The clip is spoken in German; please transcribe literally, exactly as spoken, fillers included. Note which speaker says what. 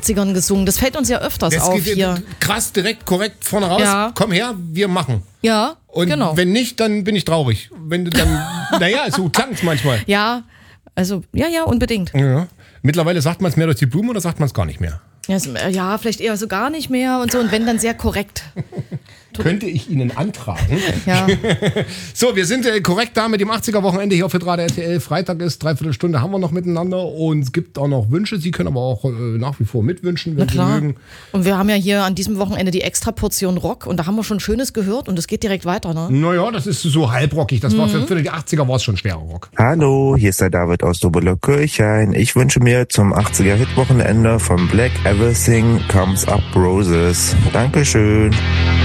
Speaker 1: achtzigern gesungen. Das fällt uns ja öfters
Speaker 2: Das
Speaker 1: auf
Speaker 2: geht
Speaker 1: hier.
Speaker 2: krass, direkt, korrekt, vorne raus.
Speaker 1: Ja.
Speaker 2: Komm her, wir machen.
Speaker 1: Ja,
Speaker 2: Und
Speaker 1: genau.
Speaker 2: wenn nicht, dann bin ich traurig. Wenn du dann, naja, so klang's manchmal.
Speaker 1: Ja, also, ja, ja, unbedingt.
Speaker 2: Ja. Mittlerweile sagt man es mehr durch die Blume oder sagt man es gar nicht mehr?
Speaker 1: Ja, es- ja, vielleicht eher so gar nicht mehr und so. Und wenn, dann sehr korrekt.
Speaker 2: Könnte ich Ihnen antragen.
Speaker 1: Ja.
Speaker 2: So, wir sind äh, korrekt da mit dem achtziger-Wochenende hier auf Hitradio R T L. Freitag ist, dreiviertel Stunde haben wir noch miteinander und es gibt auch noch Wünsche. Sie können aber auch äh, nach wie vor mitwünschen,
Speaker 1: Na
Speaker 2: wenn Sie
Speaker 1: klar.
Speaker 2: mögen.
Speaker 1: Und wir haben ja hier an diesem Wochenende die Extraportion Rock und da haben wir schon Schönes gehört und es geht direkt weiter, ne?
Speaker 2: Naja, das ist so halbrockig. Das war für, für die achtziger war es schon schwerer Rock.
Speaker 3: Hallo, hier ist der David aus Dobeler-Kirchhain. Ich wünsche mir zum achtziger-Hit-Wochenende von Black Everything Comes Up Roses. Dankeschön.